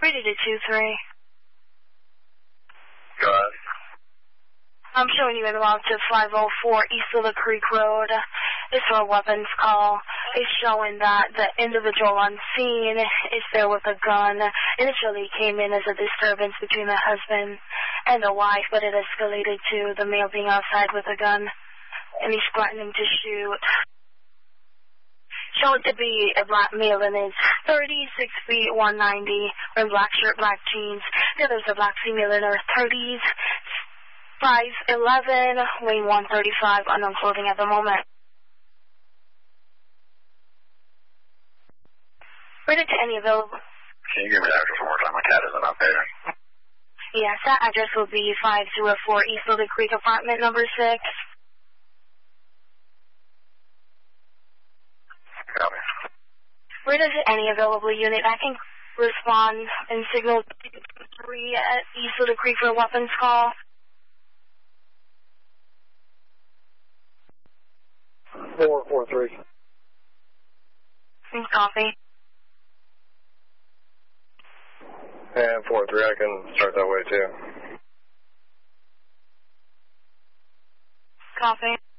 Ready to 2-3. Go ahead. I'm showing you in log to 504 East Little Creek Road. It's for a weapons call. It's showing that the individual on scene is there with a gun. Initially came in as a disturbance between the husband and the wife, but it escalated to the male being outside with a gun, and he's threatening to shoot. Shown to be a black male in his 36 feet, 190, wearing black shirt, black jeans. The other's a black female in her 30s, 5'11", weighing 135, unknown clothing at the moment. Ready to any available. Can you give me the address one more time? My cat isn't up there. Yes, that address will be 504 East Little Creek, apartment number 6. Copy. Where does any available unit I can respond and signal 3 at East Little Creek for a weapons call? 443. Copy. And 43, I can start that way too. Copy.